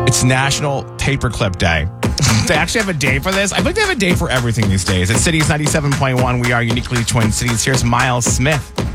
It's National Paperclip Day. They actually have a day for this. I think they have a day for everything these days. At Cities 97.1, we are uniquely Twin Cities. Here's Miles Smith.